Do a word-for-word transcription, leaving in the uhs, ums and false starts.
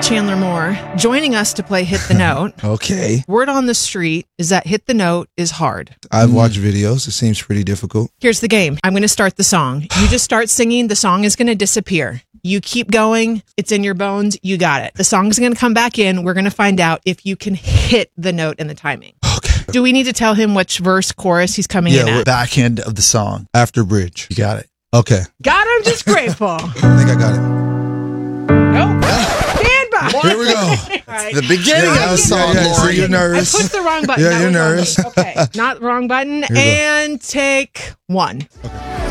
Chandler Moore, joining us to play Hit the Note. Okay. Word on the street is that Hit the Note is hard. I've watched videos. It seems pretty difficult. Here's the game. I'm going to start the song. You just start singing. The song is going to disappear. You keep going. It's in your bones. You got it. The song is going to come back in. We're going to find out if you can hit the note and the timing. Okay. Do we need to tell him which verse, chorus he's coming in Yeah, at? Back end of the song. After bridge. You got it. Okay. God, I'm just grateful. I think I got it. Nope. Stand by. Here we go. All right. The beginning Yeah, of the song, yeah, yeah, so Lori. you're I nervous. pushed the wrong button. Yeah, That you're was on me. nervous. Okay. Not the wrong button. we go. And take one. Okay.